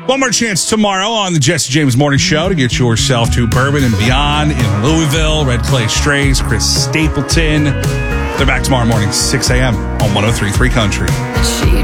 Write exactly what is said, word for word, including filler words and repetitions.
One more chance tomorrow on the Jesse James Morning Show to get yourself to Bourbon and Beyond in Louisville. Red Clay Strays, Chris Stapleton. They're back tomorrow morning, six a.m. on one oh three point three Country. She